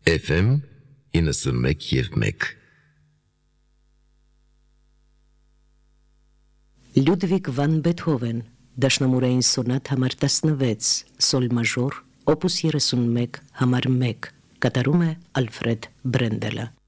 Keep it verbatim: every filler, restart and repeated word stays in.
Էֆ Էմ իննսունմեկ և մեկ Լյուդվիգ վան Բեթհովեն, դաշնամուրային սոնատ համար տասնվեց, սոլ մաժոր, օպուս երեսունմեկ, համար մեկ, կատարում է Ալֆրեդ Բրենդելը։